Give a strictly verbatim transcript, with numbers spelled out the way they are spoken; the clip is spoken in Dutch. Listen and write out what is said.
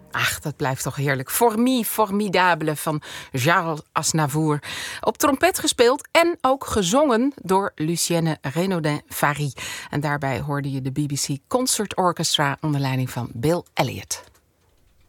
Ach, dat blijft toch heerlijk. Formi Formidable van Charles Aznavour. Op trompet gespeeld en ook gezongen door Lucienne Renaudin-Fary. En daarbij hoorde je de B B C Concert Orchestra onder leiding van Bill Elliott.